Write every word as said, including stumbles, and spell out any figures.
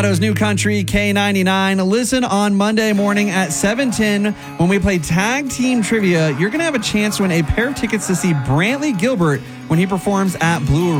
Colorado's New Country K ninety-nine. Listen on Monday morning at seven ten when we play tag team trivia. You're going to have a chance to win a pair of tickets to see Brantley Gilbert when he performs at Blue